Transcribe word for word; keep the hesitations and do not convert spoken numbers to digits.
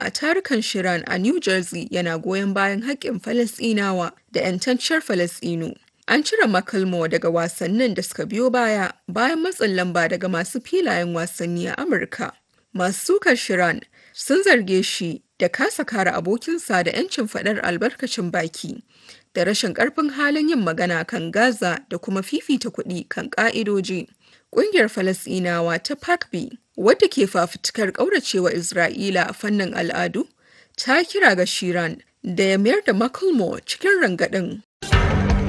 a tarukan Shiran a New Jersey yana goyon bayan haƙƙin Falasɗinawa da 'yantacciyar Falasɗinu. An cire Macklemore daga wasannin da suka biyo baya bayan matsin lamba daga masu filayen wasanni a Amurka. Masu sukar Shiran sun zarge shi da kasa kare abokinsa da 'yancin faɗar albarkacin baki da rashin ƙarfin halin yin magana kan Gaza da kuma fifita kuɗi kan ƙa'idoji. Ƙungiyar Falasɗinawa ta P A C B, wadda ke fafutukar ƙauracewa Isra'ila a fannin al'adu, ta kira ga Shiran da ya mayar da Macklemore cikin rangadin.